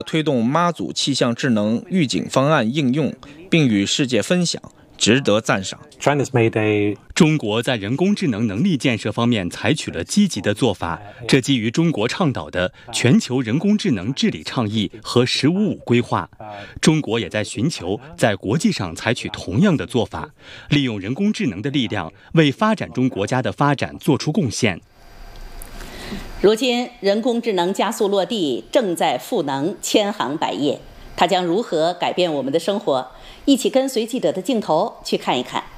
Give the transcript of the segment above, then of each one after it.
推动妈祖气象智能预警方案应用，并与世界分享，值得赞赏。 中国在人工智能能力建设方面采取了积极的做法，这基于中国倡导的全球人工智能治理倡议和“15+5”规划。中国也在寻求在国际上采取同样的做法，利用人工智能的力量为发展中国家的发展做出贡献。 如今，人工智能加速落地，正在赋能千行百业，它将如何改变我们的生活？一起跟随记者的镜头去看一看。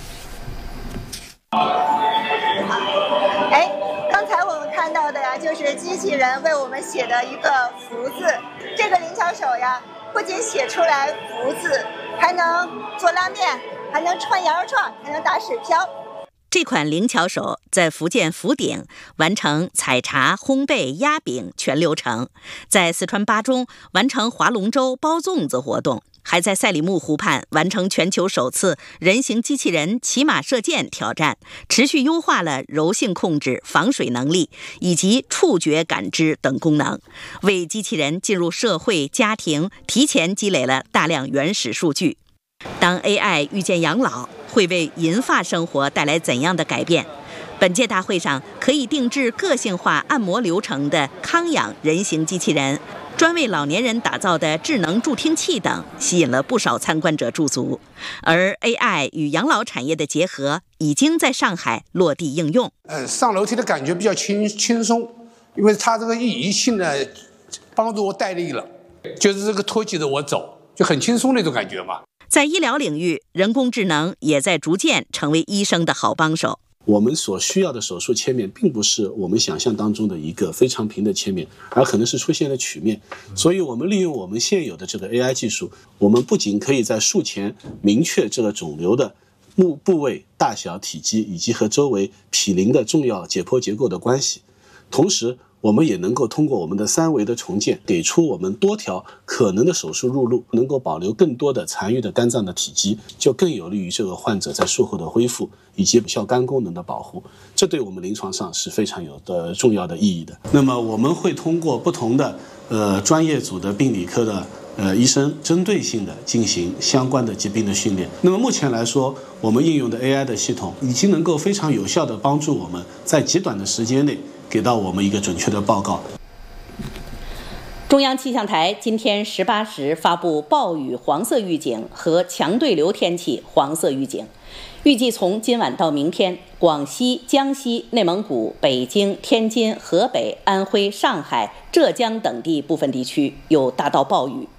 刚才我们看到的呀，就是机器人为我们写的一个福字。这个灵巧手呀，不仅写出来福字，还能做拉面，还能串羊肉串，还能打水漂。 这款灵巧手在福建福鼎完成采茶、烘焙、压饼全流程，在四川巴中完成划龙舟、包粽子活动，还在赛里木湖畔完成全球首次人形机器人骑马射箭挑战，持续优化了柔性控制、防水能力以及触觉感知等功能，为机器人进入社会家庭提前积累了大量原始数据。当 AI 遇见养老，会为银发生活带来怎样的改变？本届大会上，可以定制个性化按摩流程的康养人形机器人，专为老年人打造的智能助听器等，吸引了不少参观者驻足。而 AI 与养老产业的结合，已经在上海落地应用。 上楼梯的感觉比较轻松，因为它这个仪器呢，帮助我带力了，就是这个托起着我走，就很轻松那种感觉嘛。 在医疗领域，人工智能也在逐渐成为医生的好帮手。 我们所需要的手术切面，并不是我们想象当中的一个非常平的切面，而可能是出现了曲面。所以我们利用我们现有的这个 AI 技术，我们不仅可以在术前明确这个肿瘤的部位、大小、体积以及和周围毗邻的重要解剖结构的关系，同时我们也能够通过我们的3维的重建，给出我们多条可能的手术入路，能够保留更多的残余的肝脏的体积，就更有利于这个患者在术后的恢复以及有效肝功能的保护。这对我们临床上是非常有的重要的意义的。那么我们会通过不同的专业组的病理科的医生针对性的进行相关的疾病的训练。那么目前来说，我们应用的 AI 的系统已经能够非常有效地帮助我们在极短的时间内给到我们一个准确的报告。 中央气象台今天18时发布暴雨黄色预警和强对流天气黄色预警，预计从今晚到明天，广西、江西、内蒙古、北京、天津、河北、安徽、上海、浙江等地部分地区有大到暴雨。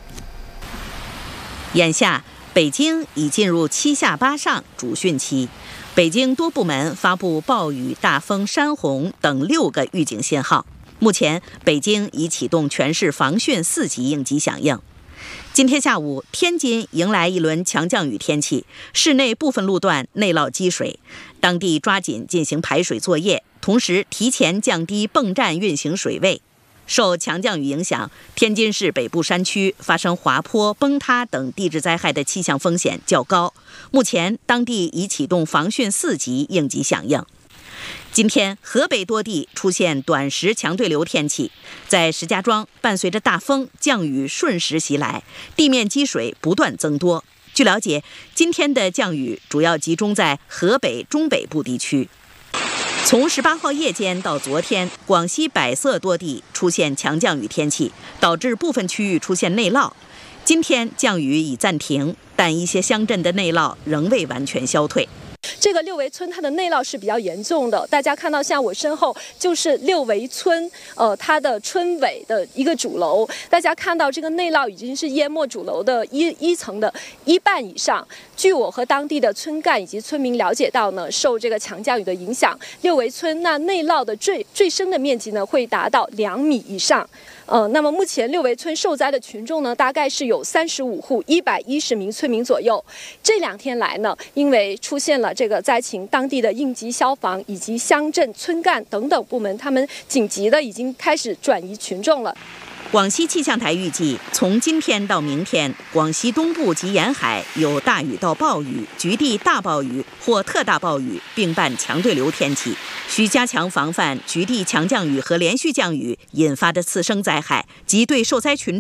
眼下，北京已进入7下8上主汛期。北京多部门发布暴雨、大风、山洪等6个预警信号。目前，北京已启动全市防汛4级应急响应。今天下午，天津迎来一轮强降雨天气，市内部分路段内涝积水，当地抓紧进行排水作业，同时提前降低泵站运行水位。受强降雨影响，天津市北部山区发生滑坡、崩塌等地质灾害的气象风险较高。目前，当地已启动防汛4级应急响应。今天，河北多地出现短时强对流天气，在石家庄，伴随着大风，降雨瞬时袭来，地面积水不断增多。据了解，今天的降雨主要集中在河北中北部地区。从18号夜间到昨天，广西百色多地出现强降雨天气，导致部分区域出现内涝。今天降雨已暂停，但一些乡镇的内涝仍未完全消退。 这个六围村它的内涝是比较严重的，大家看到像我身后就是六围村，它的村委的一个主楼，大家看到这个内涝已经是淹没主楼的一层的1半以上。据我和当地的村干以及村民了解到呢，受这个强降雨的影响，六围村那内涝的最深的面积呢会达到2米以上。那么目前六围村受灾的群众呢，大概是有35户110名村民左右。这2天来呢，因为出现了这个灾情，当地的应急消防以及乡镇村干等等部门，他们紧急的已经开始转移群众了。 广西气象台预计，从今天到明天，广西东部及沿海有大雨到暴雨、局地大暴雨或特大暴雨，并伴强对流天气，需加强防范局地强降雨和连续降雨引发的次生灾害及对受灾群